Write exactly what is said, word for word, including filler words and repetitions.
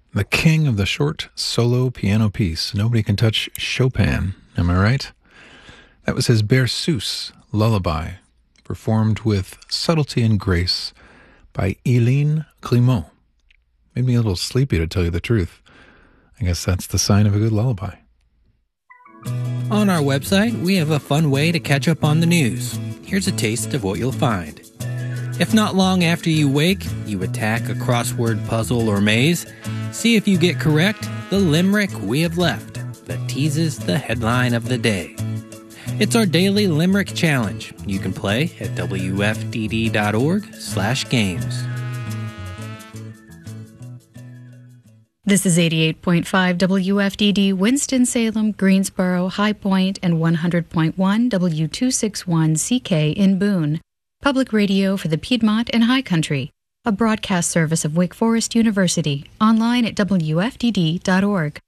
The king of the short solo piano piece. Nobody can touch Chopin, am I right? That was his Berceuse lullaby, performed with subtlety and grace by Hélène Grimaud. Made me a little sleepy, to tell you the truth. I guess that's the sign of a good lullaby. On our website, we have a fun way to catch up on the news. Here's a taste of what you'll find. If not long after you wake, you attack a crossword puzzle or maze. See if you get correct the limerick we have left that teases the headline of the day. It's our daily limerick challenge. You can play at W F D D dot org slash games. This is eighty-eight point five W F D D, Winston-Salem, Greensboro, High Point, and one hundred point one W two sixty-one C K in Boone. Public radio for the Piedmont and High Country. A broadcast service of Wake Forest University. Online at W F D D dot org.